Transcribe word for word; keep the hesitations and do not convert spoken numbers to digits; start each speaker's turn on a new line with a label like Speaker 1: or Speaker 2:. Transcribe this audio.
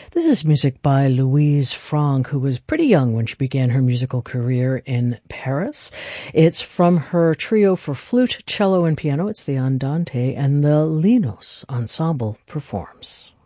Speaker 1: This is music by Louise Franck, who was pretty young when she began her musical career in Paris. It's from her trio for flute, cello, and piano. It's the Andante, and the Linos Ensemble performs.